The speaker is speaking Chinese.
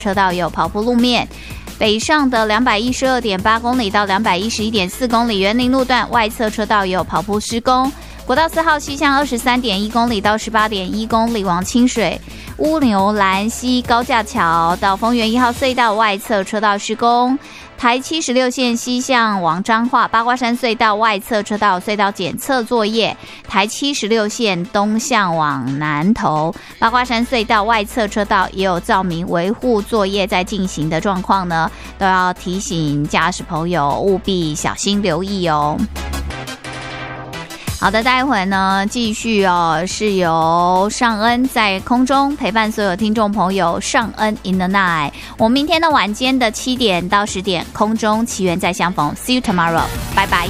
车道也有跑铺路面。北上的212.8公里到211.4公里，园林路段外侧车道也有跑铺施工。国道4号西向23.1公里到18.1公里往清水乌牛兰溪高架桥到丰原1号隧道外侧车道施工。台76线西向往彰化八卦山隧道外侧车道隧道检测作业。台76线东向往南投八卦山隧道外侧车道也有照明维护作业在进行的状况呢，都要提醒驾驶朋友务必小心留意哦。好的，待会呢继续是由尚恩在空中陪伴所有听众朋友，尚恩 in the night。我们明天的晚间的7点到10点，空中奇缘再相逢 ，See you tomorrow， 拜拜。